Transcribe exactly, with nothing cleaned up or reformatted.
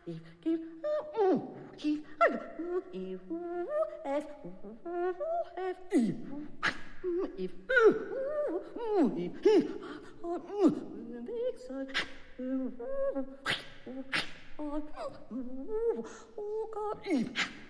if, give, uh, give, uh, if, f, f, if, if, if, if, big side, oh God, if.